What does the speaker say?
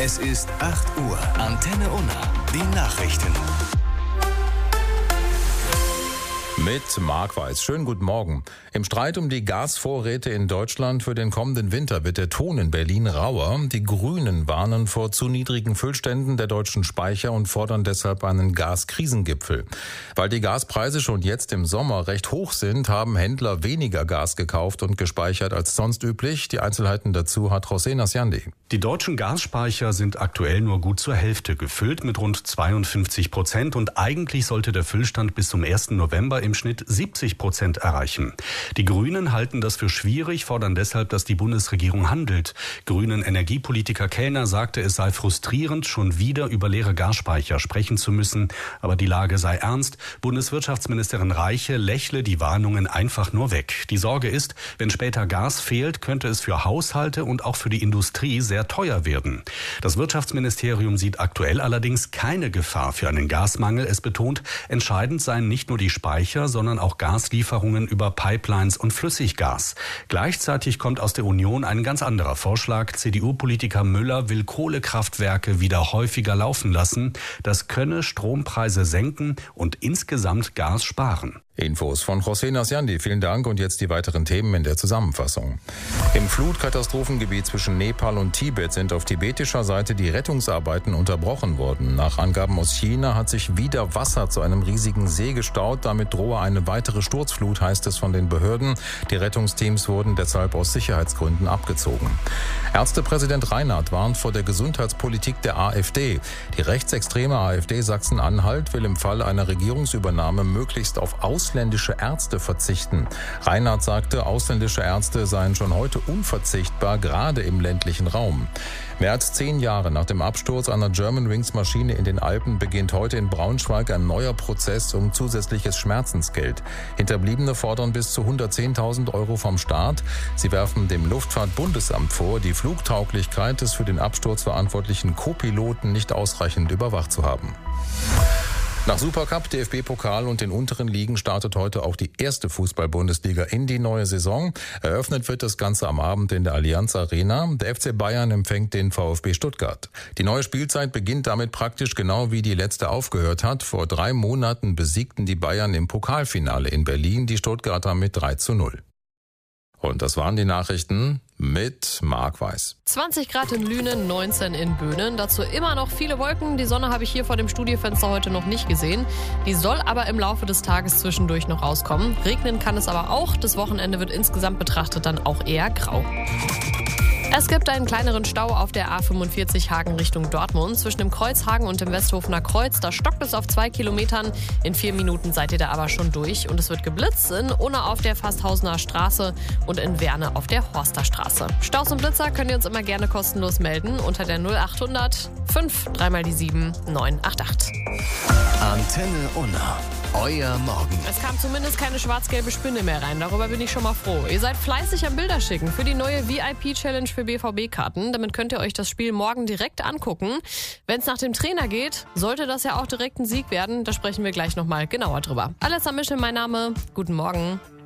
Es ist 8 Uhr. Antenne Unna. Die Nachrichten. Mit Marc Weiß. Schönen guten Morgen. Im Streit um die Gasvorräte in Deutschland für den kommenden Winter wird der Ton in Berlin rauer. Die Grünen warnen vor zu niedrigen Füllständen der deutschen Speicher und fordern deshalb einen Gaskrisengipfel. Weil die Gaspreise schon jetzt im Sommer recht hoch sind, haben Händler weniger Gas gekauft und gespeichert als sonst üblich. Die Einzelheiten dazu hat José Nasciandi. Die deutschen Gasspeicher sind aktuell nur gut zur Hälfte gefüllt mit rund 52%, und eigentlich sollte der Füllstand bis zum 1. November im Schnitt 70% erreichen. Die Grünen halten das für schwierig, fordern deshalb, dass die Bundesregierung handelt. Grünen Energiepolitiker Kellner sagte, es sei frustrierend, schon wieder über leere Gasspeicher sprechen zu müssen, aber die Lage sei ernst. Bundeswirtschaftsministerin Reiche lächle die Warnungen einfach nur weg. Die Sorge ist, wenn später Gas fehlt, könnte es für Haushalte und auch für die Industrie sehr teuer werden. Das Wirtschaftsministerium sieht aktuell allerdings keine Gefahr für einen Gasmangel. Es betont, entscheidend seien nicht nur die Speicher, sondern auch Gaslieferungen über Pipelines und Flüssiggas. Gleichzeitig kommt aus der Union ein ganz anderer Vorschlag. CDU-Politiker Müller will Kohlekraftwerke wieder häufiger laufen lassen. Das könne Strompreise senken und insgesamt Gas sparen. Infos von José Nasciandi. Vielen Dank, und jetzt die weiteren Themen in der Zusammenfassung. Im Flutkatastrophengebiet zwischen Nepal und Tibet sind auf tibetischer Seite die Rettungsarbeiten unterbrochen worden. Nach Angaben aus China hat sich wieder Wasser zu einem riesigen See gestaut. Damit drohe eine weitere Sturzflut, heißt es von den Behörden. Die Rettungsteams wurden deshalb aus Sicherheitsgründen abgezogen. Ärztepräsident Reinhardt warnt vor der Gesundheitspolitik der AfD. Die rechtsextreme AfD Sachsen-Anhalt will im Fall einer Regierungsübernahme möglichst auf ausländische Ärzte verzichten. Reinhardt sagte, ausländische Ärzte seien schon heute unverzichtbar, gerade im ländlichen Raum. Mehr als 10 Jahre nach dem Absturz einer Germanwings-Maschine in den Alpen beginnt heute in Braunschweig ein neuer Prozess um zusätzliches Schmerzensgeld. Hinterbliebene fordern bis zu 110.000 Euro vom Staat. Sie werfen dem Luftfahrtbundesamt vor, die Flugtauglichkeit des für den Absturz verantwortlichen Co-Piloten nicht ausreichend überwacht zu haben. Nach Supercup, DFB-Pokal und den unteren Ligen startet heute auch die erste Fußball-Bundesliga in die neue Saison. Eröffnet wird das Ganze am Abend in der Allianz Arena. Der FC Bayern empfängt den VfB Stuttgart. Die neue Spielzeit beginnt damit praktisch genau wie die letzte aufgehört hat. Vor 3 Monaten besiegten die Bayern im Pokalfinale in Berlin die Stuttgarter mit 3:0. Und das waren die Nachrichten mit Marc Weiß. 20 Grad in Lünen, 19 in Böhnen. Dazu immer noch viele Wolken. Die Sonne habe ich hier vor dem Studiofenster heute noch nicht gesehen. Die soll aber im Laufe des Tages zwischendurch noch rauskommen. Regnen kann es aber auch. Das Wochenende wird insgesamt betrachtet dann auch eher grau. Es gibt einen kleineren Stau auf der A45 Hagen Richtung Dortmund. Zwischen dem Kreuzhagen und dem Westhofener Kreuz, da stockt es auf 2 Kilometern. In 4 Minuten seid ihr da aber schon durch. Und es wird geblitzt in Unna auf der Fasthausener Straße und in Werne auf der Horster Straße. Staus und Blitzer könnt ihr uns immer gerne kostenlos melden unter der 0800 5 3 die 7 988. Antenne Unna. Euer Morgen. Es kam zumindest keine schwarz-gelbe Spinne mehr rein. Darüber bin ich schon mal froh. Ihr seid fleißig am Bilder schicken für die neue VIP-Challenge für BVB-Karten. Damit könnt ihr euch das Spiel morgen direkt angucken. Wenn es nach dem Trainer geht, sollte das ja auch direkt ein Sieg werden. Da sprechen wir gleich nochmal genauer drüber. Alessa Mischel, mein Name. Guten Morgen.